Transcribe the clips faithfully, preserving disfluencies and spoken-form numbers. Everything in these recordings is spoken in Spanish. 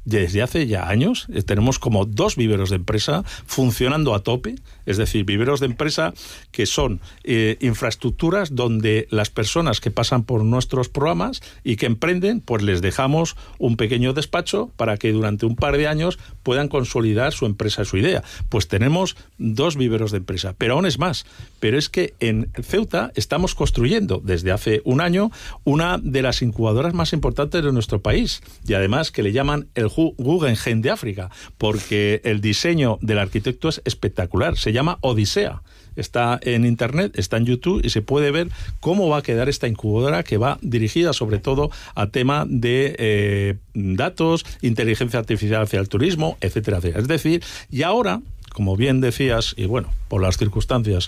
desde hace ya años eh, tenemos como dos viveros de empresa funcionando a tope, es decir, viveros de empresa que son eh, infraestructuras donde las personas que pasan por nuestros programas y que emprenden, pues les dejamos un pequeño despacho para que durante un par de años puedan consolidar su empresa, su idea. Pues tenemos dos viveros de empresa, pero aún es más. Pero es que en Ceuta estamos construyendo desde hace un año una de las incubadoras más importantes de nuestro país, y además que le llaman el Guggenheim de África, porque el diseño del arquitecto es espectacular. Se llama Odisea. Está en internet, está en YouTube y se puede ver cómo va a quedar esta incubadora, que va dirigida sobre todo a tema de eh, datos, inteligencia artificial hacia el turismo, etcétera, etcétera. Es decir, y ahora, como bien decías, y bueno, por las circunstancias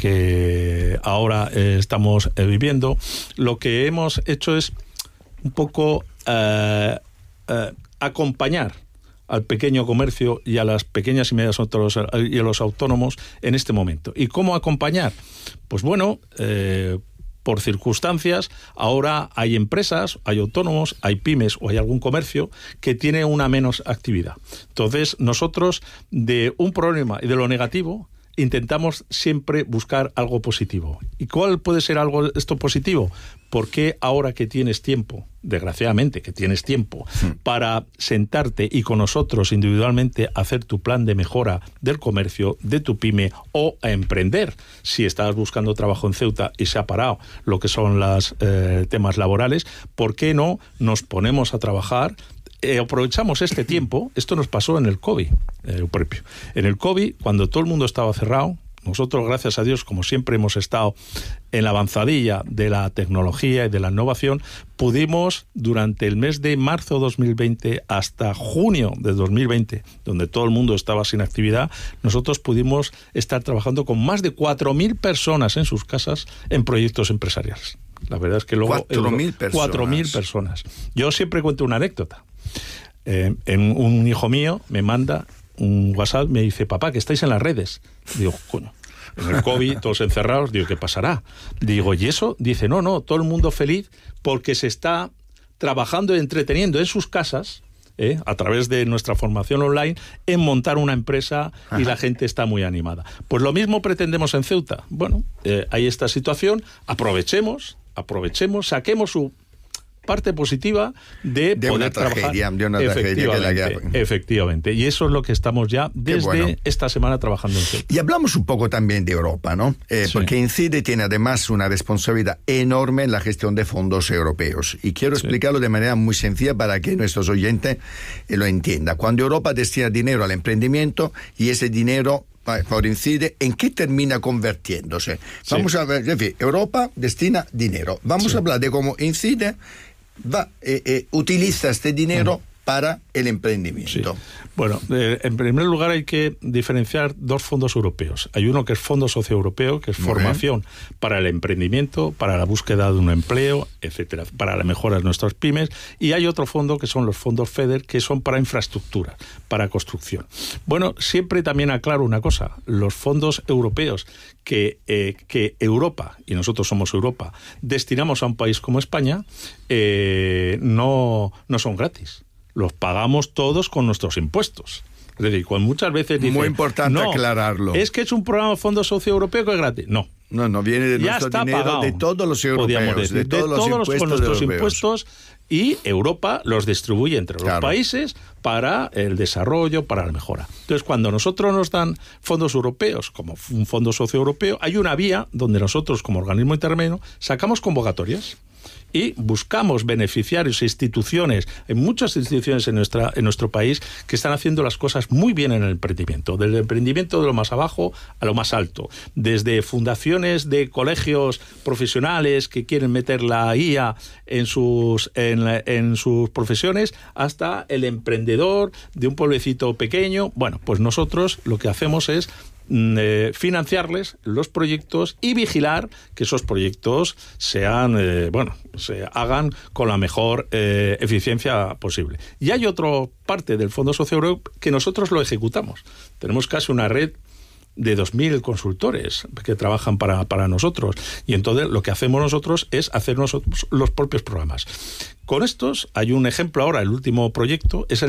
que ahora eh, estamos eh, viviendo, lo que hemos hecho es un poco eh, eh, acompañar al pequeño comercio y a las pequeñas y medias y a los autónomos en este momento. ¿Y cómo acompañar? Pues bueno, eh, por circunstancias, ahora hay empresas, hay autónomos, hay pymes o hay algún comercio que tiene una menos actividad. Entonces, nosotros de un problema y de lo negativo intentamos siempre buscar algo positivo. ¿Y cuál puede ser algo esto positivo? Porque ahora que tienes tiempo, desgraciadamente que tienes tiempo, sí, para sentarte y con nosotros individualmente hacer tu plan de mejora del comercio, de tu pyme, o a emprender, si estabas buscando trabajo en Ceuta y se ha parado lo que son los eh, temas laborales, ¿por qué no nos ponemos a trabajar? Eh, aprovechamos este tiempo. Esto nos pasó en el COVID, eh, propio. En el COVID, cuando todo el mundo estaba cerrado, nosotros, gracias a Dios, como siempre hemos estado en la avanzadilla de la tecnología y de la innovación, pudimos, durante el mes de marzo de dos mil veinte hasta junio de dos mil veinte, donde todo el mundo estaba sin actividad, nosotros pudimos estar trabajando con más de cuatro mil personas en sus casas en proyectos empresariales. La verdad es que luego... cuatro mil personas. cuatro mil personas. Yo siempre cuento una anécdota. Eh, en un hijo mío me manda un WhatsApp, me dice: papá, que estáis en las redes. Digo, coño, en el COVID, todos encerrados. Digo, ¿qué pasará? Digo, ¿y eso? Dice, no, no, todo el mundo feliz porque se está trabajando y entreteniendo en sus casas, ¿eh? a través de nuestra formación online, en montar una empresa. Ajá. Y la gente está muy animada. Pues lo mismo pretendemos en Ceuta. Bueno, eh, hay esta situación, aprovechemos, aprovechemos, saquemos su parte positiva de, de poder una tragedia, trabajar. De una tragedia de la guerra. Efectivamente, y eso es lo que estamos ya desde bueno. esta semana trabajando en Ceuta. Y hablamos un poco también de Europa, ¿no? Eh, sí. Porque INCIDE tiene además una responsabilidad enorme en la gestión de fondos europeos. Y quiero sí. explicarlo de manera muy sencilla para que nuestros oyentes eh, lo entiendan. Cuando Europa destina dinero al emprendimiento y ese dinero por INCIDE, ¿en qué termina convirtiéndose? Vamos sí. a ver, en fin, Europa destina dinero. Vamos sí. a hablar de cómo INCIDE va, eh, eh, utiliza este dinero uh-huh. para el emprendimiento. Sí. Bueno, eh, en primer lugar hay que diferenciar dos fondos europeos. Hay uno que es Fondo Socioeuropeo, que es Muy formación bien. para el emprendimiento, para la búsqueda de un empleo, etcétera, para la mejora de nuestras pymes, y hay otro fondo que son los fondos FEDER, que son para infraestructura, para construcción. Bueno, siempre también aclaro una cosa: los fondos europeos que, eh, que Europa, y nosotros somos Europa, destinamos a un país como España, eh, no, no son gratis. Los pagamos todos con nuestros impuestos. Es decir, cuando muchas veces dicen... Muy importante no, aclararlo. Es que es un programa de Fondo Socioeuropeo que es gratis. No. No, no, viene de ya nuestro está dinero, pagado, de todos los europeos, decir, de todos, de todos los, los impuestos con nuestros europeos. impuestos, y Europa los distribuye entre los claro. países para el desarrollo, para la mejora. Entonces, cuando nosotros nos dan fondos europeos, como un fondo socioeuropeo, hay una vía donde nosotros, como organismo intermedio, sacamos convocatorias y buscamos beneficiarios e instituciones. Hay muchas instituciones en nuestra en nuestro país que están haciendo las cosas muy bien en el emprendimiento, desde el emprendimiento de lo más abajo a lo más alto, desde fundaciones de colegios profesionales que quieren meter la I A en sus en, la, en sus profesiones, hasta el emprendedor de un pueblecito pequeño. Bueno, pues nosotros lo que hacemos es Eh, financiarles los proyectos y vigilar que esos proyectos sean, eh, bueno, se hagan con la mejor eh, eficiencia posible. Y hay otra parte del Fondo Socioeuropeo que nosotros lo ejecutamos. Tenemos casi una red de dos mil consultores que trabajan para, para nosotros, y entonces lo que hacemos nosotros es hacer nosotros los propios programas. Con estos hay un ejemplo ahora, el último proyecto es el